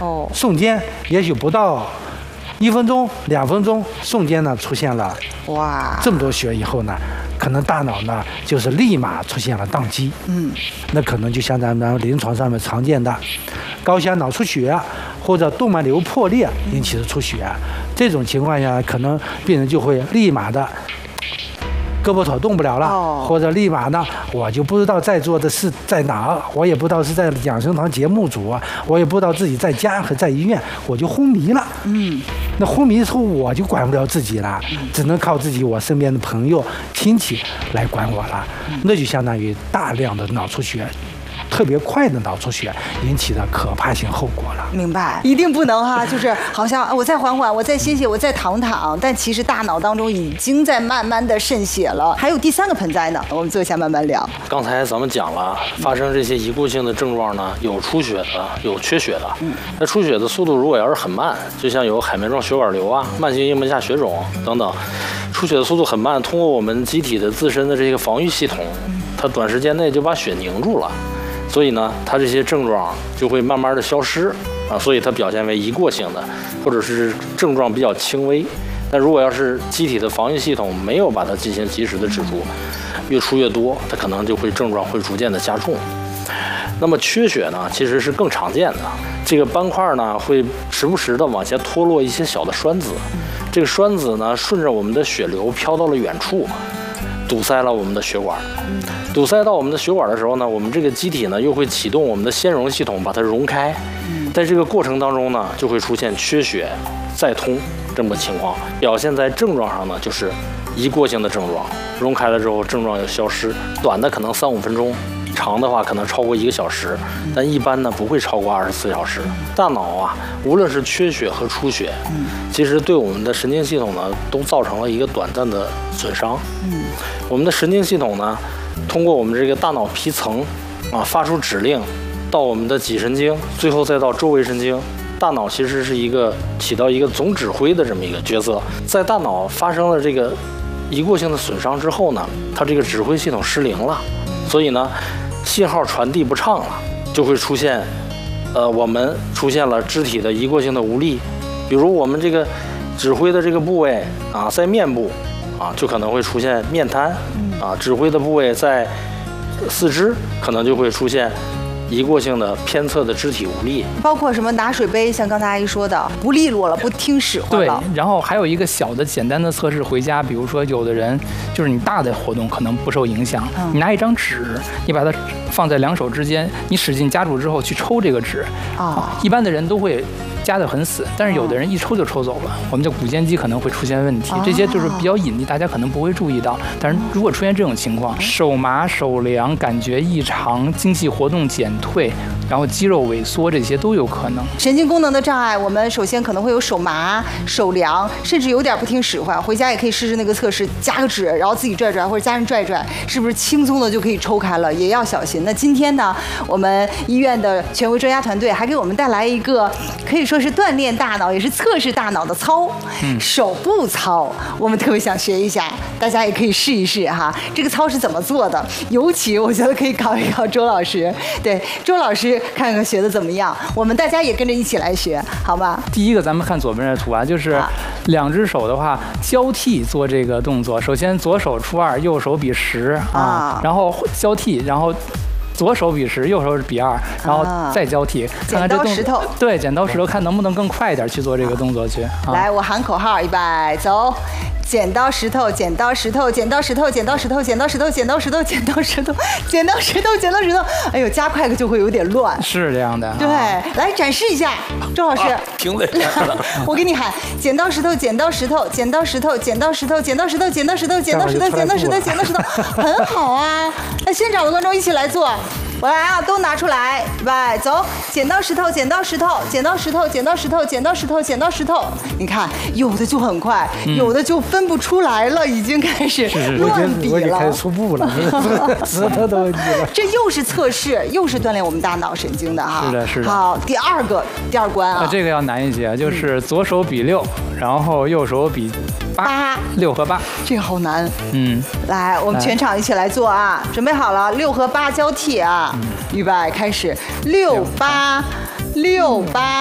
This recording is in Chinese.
哦， 瞬间也许不到1分钟、2分钟，瞬间呢出现了这么多血以后呢，可能大脑呢就是立马出现了宕机。那可能就像咱们临床上面常见的高血压脑出血或者动脉瘤破裂引起的出血，这种情况下可能病人就会立马的胳膊腿动不了了，或者立马呢，我就不知道在座的是在哪儿，我也不知道是在养生堂节目组，我也不知道自己在家和在医院，我就昏迷了。那昏迷之后我就管不了自己了，只能靠自己我身边的朋友亲戚来管我了，那就相当于大量的脑出血。特别快的脑出血引起的可怕性后果了。 明白，一定不能哈，就是好像我再缓缓，我再歇歇，我再躺躺，但其实大脑当中已经在慢慢的渗血了。还有第3个盆栽呢，我们坐下慢慢聊。 刚才咱们讲了，发生这些一过性的症状呢，有出血的，有缺血的。那出血的速度如果要是很慢，就像有海绵状血管瘤啊、慢性硬膜下血肿等等，出血的速度很慢，通过我们机体的自身的这个防御系统，它短时间内就把血凝住了。所以呢，它这些症状就会慢慢的消失啊，所以它表现为一过性的，或者是症状比较轻微。但如果要是机体的防御系统没有把它进行及时的止住，越出越多，它可能就会症状会逐渐的加重。那么缺血呢，其实是更常见的。这个斑块呢，会时不时的往下脱落一些小的栓子，这个栓子呢，顺着我们的血流飘到了远处，堵塞了我们的血管。堵塞到我们的血管的时候呢，我们这个机体呢又会启动我们的纤溶系统把它溶开，在这个过程当中呢，就会出现缺血再通这么个情况。表现在症状上呢，就是一过性的症状，溶开了之后症状又消失，短的可能3-5分钟，长的话可能超过1个小时，但一般呢不会超过24小时。大脑啊，无论是缺血和出血，其实对我们的神经系统呢都造成了一个短暂的损伤。我们的神经系统呢，通过我们这个大脑皮层啊发出指令，到我们的脊神经，最后再到周围神经。大脑其实是起到一个总指挥的这么一个角色。在大脑发生了这个一过性的损伤之后呢，它这个指挥系统失灵了，所以呢，信号传递不畅了，就会出现，我们出现了肢体的一过性的无力。比如我们这个指挥的这个部位啊，在面部啊，就可能会出现面瘫啊；指挥的部位在四肢，可能就会出现一过性的偏侧的肢体无力， 包括什么拿水杯，像刚才阿姨说的，不利落了，不听使唤了。 对，然后还有一个小的简单的测试，回家，比如说有的人就是你大的活动可能不受影响，你拿一张纸，你把它放在2手之间，你使劲夹住之后去抽这个纸一般的人都会夹得很死，但是有的人一抽就抽走了，我们的股间肌可能会出现问题，这些就是比较隐蔽，大家可能不会注意到。但是如果出现这种情况，手麻、手凉、感觉异常、精细活动减退，然后肌肉萎缩，这些都有可能。 神经功能的障碍，我们首先可能会有手麻、手凉，甚至有点不听使唤。回家也可以试试那个测试，夹个纸，然后自己拽拽，或者家人拽拽，是不是轻松的就可以抽开了？也要小心。那今天呢，我们医院的权威专家团队还给我们带来一个可以说是锻炼大脑，也是测试大脑的操，手部操，我们特别想学一下，大家也可以试一试哈。这个操是怎么做的？尤其我觉得可以考一考周老师，对，周老师看看学的怎么样，我们大家也跟着一起来学，好吗？ 第一个，咱们看左边的图啊，就是2只手的话交替做这个动作，首先左手出2，右手比10然后交替，然后左手比10，右手比2，然后再交替，看看这动作。剪刀石头。对，剪刀石头，看能不能更快一点去做这个动作去。 来，我喊口号，预备，走。剪刀石头，剪刀石头，剪刀石头，剪刀石头，剪刀石头，剪刀石头，剪刀石头，剪刀石头，剪刀石头。哎呦，加快个就会有点乱。 是这样的。 对，来展示一下，周老师。 挺累了。 我给你喊：剪刀石头，剪刀石头，剪刀石头，剪刀石头，剪刀石头，剪刀石头，剪刀石头，剪刀石头，剪刀石头，很好啊！那现场的观众一起来做。我来啊，都拿出来，来走，剪刀石头，剪刀石头，剪刀石头，剪刀石头，剪刀石头，剪刀石头。你看，有的就很快，有的就分不出来了，已经开始乱比了。 我已经开始出步了，石头的问题了。 这又是测试，又是锻炼我们大脑神经的哈。 是的，是的。 好，第二关啊。 这个要难一些，就是左手比6，然后右手比8，6和8。 这个好难。来，我们全场一起来做啊，准备好了，6和8交替啊。预备，开始，6、8、6、8。